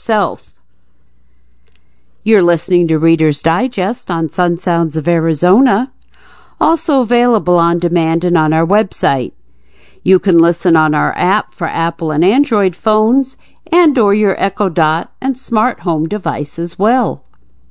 yourself. You're listening to Reader's Digest on Sun Sounds of Arizona, also available on demand and on our website. You can listen on our app for Apple and Android phones and or your Echo Dot and smart home device as well.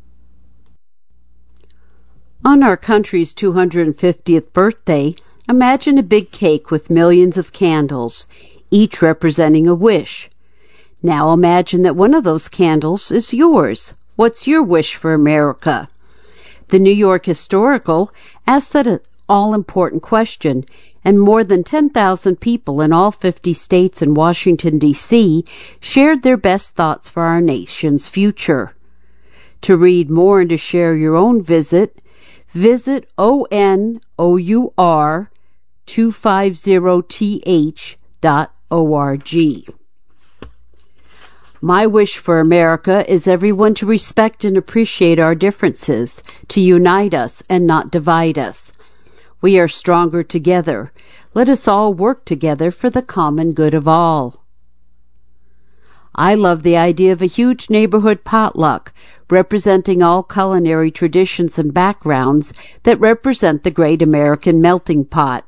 On our country's 250th birthday, imagine a big cake with millions of candles, each representing a wish. Now imagine that one of those candles is yours. What's your wish for America? The New York Historical asked that all-important question, and more than 10,000 people in all 50 states and Washington, D.C. shared their best thoughts for our nation's future. To read more and to share your own visit onour250th.org. My wish for America is everyone to respect and appreciate our differences, to unite us and not divide us. We are stronger together. Let us all work together for the common good of all. I love the idea of a huge neighborhood potluck, representing all culinary traditions and backgrounds that represent the great American melting pot.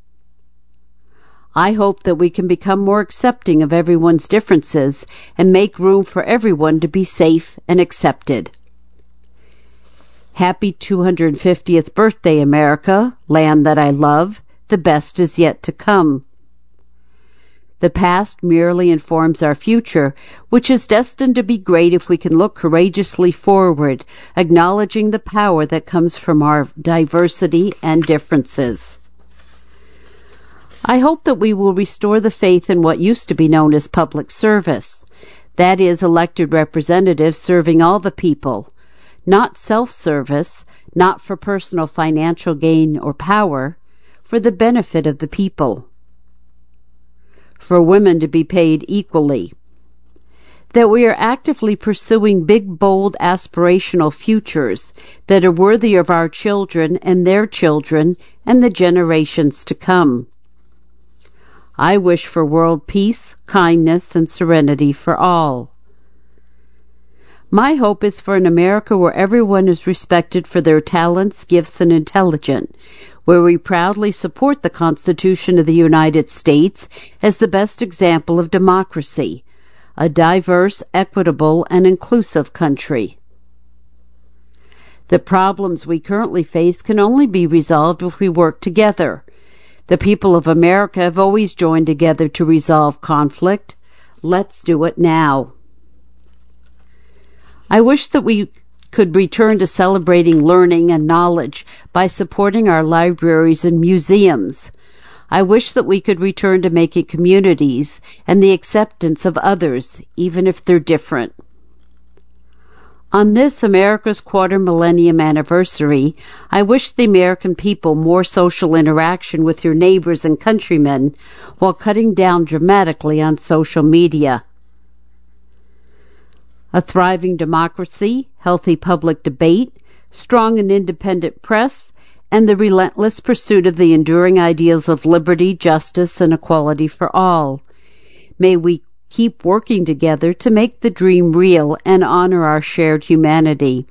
I hope that we can become more accepting of everyone's differences and make room for everyone to be safe and accepted. Happy 250th birthday, America, land that I love. The best is yet to come. The past merely informs our future, which is destined to be great if we can look courageously forward, acknowledging the power that comes from our diversity and differences. I hope that we will restore the faith in what used to be known as public service. That is, elected representatives serving all the people, not self-service, not for personal financial gain or power, for the benefit of the people. For women to be paid equally. That we are actively pursuing big, bold, aspirational futures that are worthy of our children and their children and the generations to come. I wish for world peace, kindness, and serenity for all. My hope is for an America where everyone is respected for their talents, gifts, and intelligence, where we proudly support the Constitution of the United States as the best example of democracy, a diverse, equitable, and inclusive country. The problems we currently face can only be resolved if we work together. The people of America have always joined together to resolve conflict. Let's do it now. I wish that we could return to celebrating learning and knowledge by supporting our libraries and museums. I wish that we could return to making communities and the acceptance of others, even if they're different. On this America's quarter millennium anniversary, I wish the American people more social interaction with your neighbors and countrymen while cutting down dramatically on social media. A thriving democracy, healthy public debate, strong and independent press, and the relentless pursuit of the enduring ideals of liberty, justice, and equality for all. May we keep working together to make the dream real and honor our shared humanity.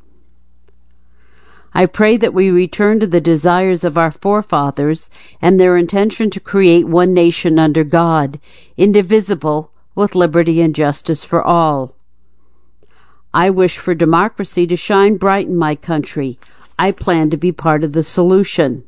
I pray that we return to the desires of our forefathers and their intention to create one nation under God, indivisible, with liberty and justice for all. I wish for democracy to shine bright in my country. I plan to be part of the solution.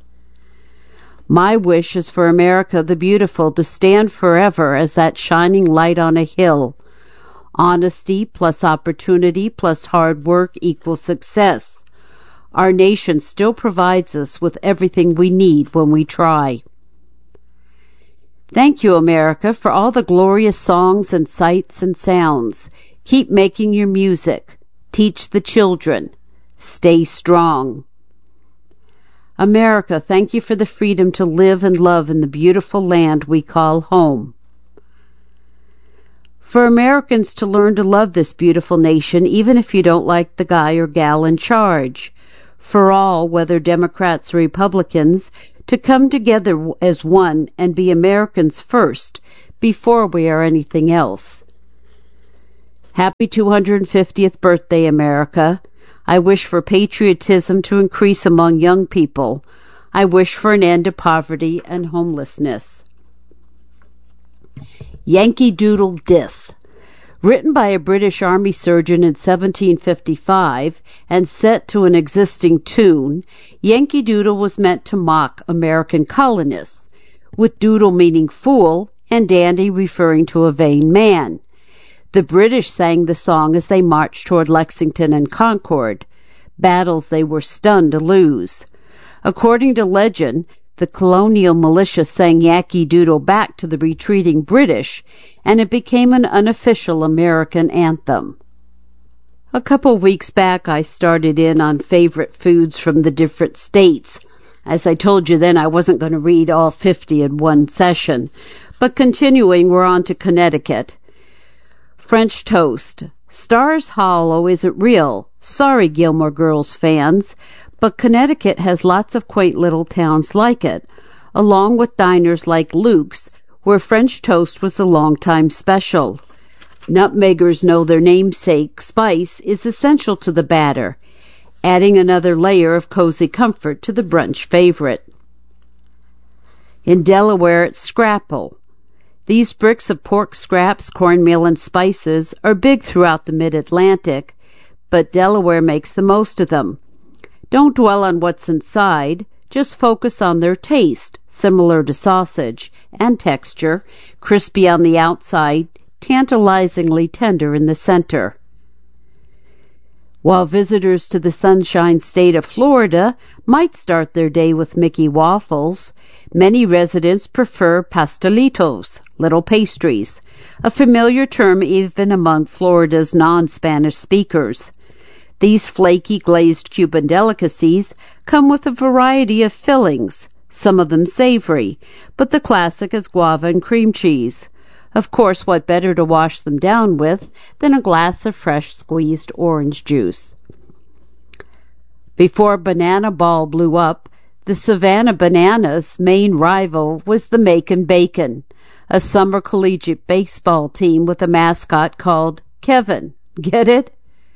My wish is for America the Beautiful to stand forever as that shining light on a hill. Honesty plus opportunity plus hard work equals success. Our nation still provides us with everything we need when we try. Thank you, America, for all the glorious songs and sights and sounds. Keep making your music. Teach the children. Stay strong. America, thank you for the freedom to live and love in the beautiful land we call home. For Americans to learn to love this beautiful nation, even if you don't like the guy or gal in charge. For all, whether Democrats or Republicans, to come together as one and be Americans first, before we are anything else. Happy 250th birthday, America. I wish for patriotism to increase among young people. I wish for an end to poverty and homelessness. Yankee Doodle Diss. Written by a British Army surgeon in 1755 and set to an existing tune, Yankee Doodle was meant to mock American colonists, with doodle meaning fool and dandy referring to a vain man. The British sang the song as they marched toward Lexington and Concord, battles they were stunned to lose. According to legend, the colonial militia sang Yankee Doodle back to the retreating British, and it became an unofficial American anthem. A couple weeks back, I started in on favorite foods from the different states. As I told you then, I wasn't going to read all 50 in one session. But continuing, we're on to Connecticut. French toast. Stars Hollow isn't real. Sorry, Gilmore Girls fans. But Connecticut has lots of quaint little towns like it, along with diners like Luke's, where French toast was a long-time special. Nutmeggers know their namesake spice is essential to the batter, adding another layer of cozy comfort to the brunch favorite. In Delaware, it's scrapple. These bricks of pork scraps, cornmeal, and spices are big throughout the mid-Atlantic, but Delaware makes the most of them. Don't dwell on what's inside, just focus on their taste, similar to sausage, and texture, crispy on the outside, tantalizingly tender in the center. While visitors to the Sunshine State of Florida might start their day with Mickey waffles, many residents prefer pastelitos, little pastries, a familiar term even among Florida's non-Spanish speakers. These flaky glazed Cuban delicacies come with a variety of fillings, some of them savory, but the classic is guava and cream cheese. Of course, what better to wash them down with than a glass of fresh squeezed orange juice? Before Banana Ball blew up, the Savannah Bananas' main rival was the Macon Bacon, a summer collegiate baseball team with a mascot called Kevin. Get it?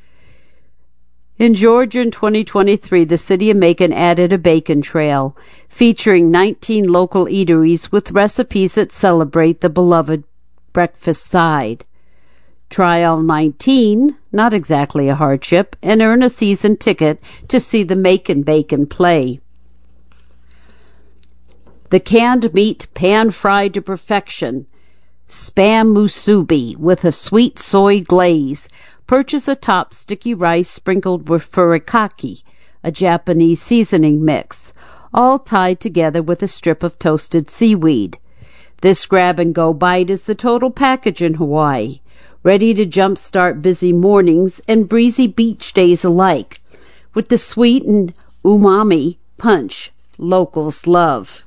In Georgia in 2023, the city of Macon added a bacon trail, featuring 19 local eateries with recipes that celebrate the beloved breakfast side. Try all 19, not exactly a hardship, and earn a season ticket to see the Macon Bacon play. The canned meat pan-fried to perfection, Spam musubi with a sweet soy glaze. Purchase atop sticky rice sprinkled with furikake, a Japanese seasoning mix, all tied together with a strip of toasted seaweed. This grab-and-go bite is the total package in Hawaii, ready to jumpstart busy mornings and breezy beach days alike, with the sweet and umami punch locals love.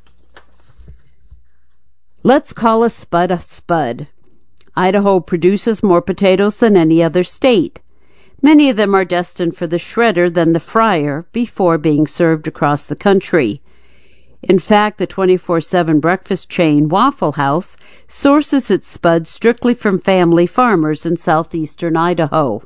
Let's call a spud. Idaho produces more potatoes than any other state. Many of them are destined for the shredder than the fryer before being served across the country. In fact, the 24/7 breakfast chain Waffle House sources its spuds strictly from family farmers in southeastern Idaho.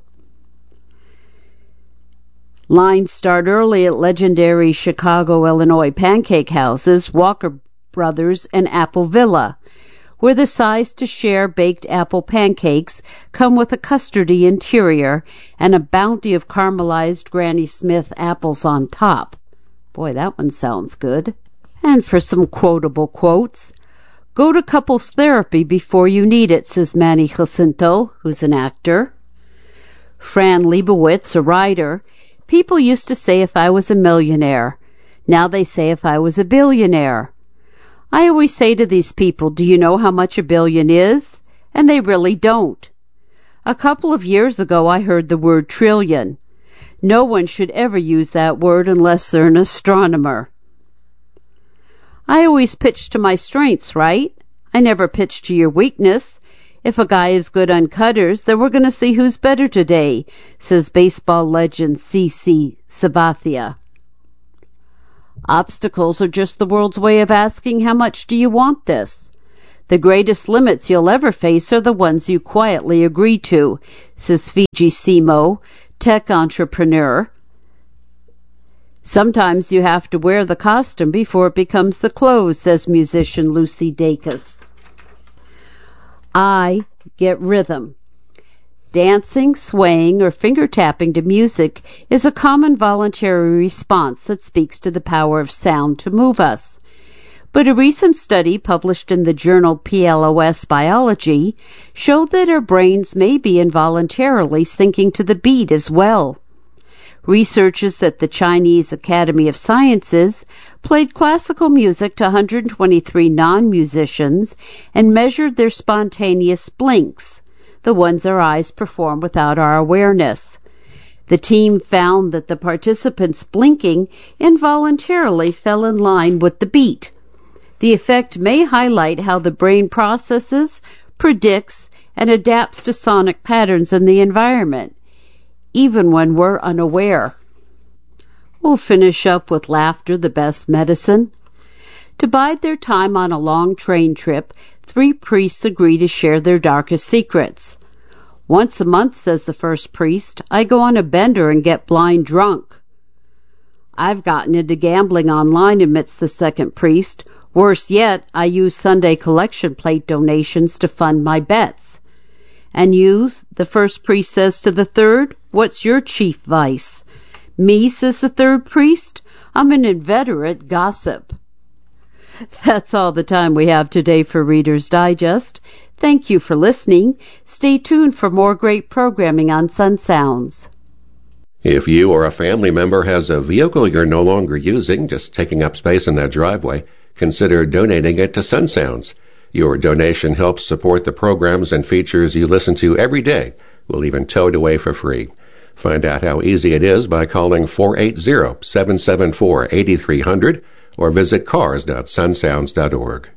Lines start early at legendary Chicago, Illinois pancake houses, Walker Brothers and Apple Villa, where the size to share baked apple pancakes come with a custardy interior and a bounty of caramelized Granny Smith apples on top. Boy, that one sounds good. And for some quotable quotes, go to couples therapy before you need it, says Manny Jacinto, who's an actor. Fran Lebowitz, a writer, people used to say if I was a millionaire. Now they say if I was a billionaire. I always say to these people, do you know how much a billion is? And they really don't. A couple of years ago, I heard the word trillion. No one should ever use that word unless they're an astronomer. I always pitch to my strengths, right? I never pitch to your weakness. If a guy is good on cutters, then we're going to see who's better today, says baseball legend CC Sabathia. Obstacles are just the world's way of asking how much do you want this? The greatest limits you'll ever face are the ones you quietly agree to, says Fiji Simo, tech entrepreneur. Sometimes you have to wear the costume before it becomes the clothes, says musician Lucy Dacus. I get rhythm. Dancing, swaying, or finger-tapping to music is a common voluntary response that speaks to the power of sound to move us. But a recent study published in the journal PLOS Biology showed that our brains may be involuntarily syncing to the beat as well. Researchers at the Chinese Academy of Sciences played classical music to 123 non-musicians and measured their spontaneous blinks, the ones our eyes perform without our awareness. The team found that the participants' blinking involuntarily fell in line with the beat. The effect may highlight how the brain processes, predicts, and adapts to sonic patterns in the environment, even when we're unaware. We'll finish up with laughter, the best medicine. To bide their time on a long train trip, 3 priests agree to share their darkest secrets. Once a month, says the first priest, I go on a bender and get blind drunk. I've gotten into gambling online, admits the second priest. Worse yet, I use Sunday collection plate donations to fund my bets. And you, the first priest says to the third, what's your chief vice? Me, says the third priest, I'm an inveterate gossip. That's all the time we have today for Reader's Digest. Thank you for listening. Stay tuned for more great programming on Sun Sounds. If you or a family member has a vehicle you're no longer using, just taking up space in that driveway, consider donating it to Sun Sounds. Your donation helps support the programs and features you listen to every day. We'll even tow it away for free. Find out how easy it is by calling 480-774-8300 or visit cars.sunsounds.org.